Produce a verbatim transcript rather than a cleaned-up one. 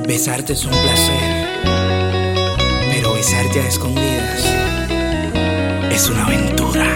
Besarte es un placer, pero besarte a escondidas es una aventura.